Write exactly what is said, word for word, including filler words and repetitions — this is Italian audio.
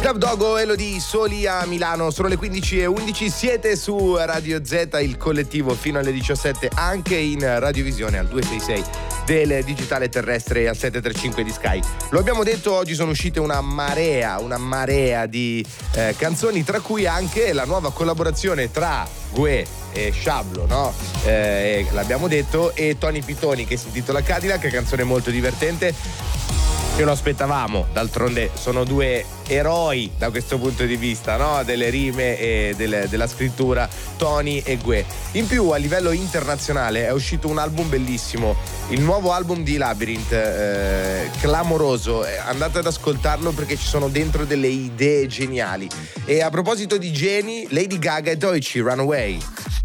Club Dogo, Elodie, Soli a Milano, sono le quindici e undici, siete su Radio Z, il collettivo fino alle diciassette, anche in radiovisione al duecentosessantasei del digitale terrestre e al settecentotrentacinque di Sky. Lo abbiamo detto, oggi sono uscite una marea, una marea di eh, canzoni, tra cui anche la nuova collaborazione tra Gue e Shablo, no? Eh, l'abbiamo detto, e Tony Pitoni, che si intitola Cadillac, canzone molto divertente. Che lo aspettavamo, d'altronde sono due eroi da questo punto di vista, no? Delle rime e delle, della scrittura, Tony e Gue. In più, a livello internazionale è uscito un album bellissimo, il nuovo album di Labyrinth, eh, clamoroso, andate ad ascoltarlo perché ci sono dentro delle idee geniali. E a proposito di geni, Lady Gaga e Doechii, Runaway.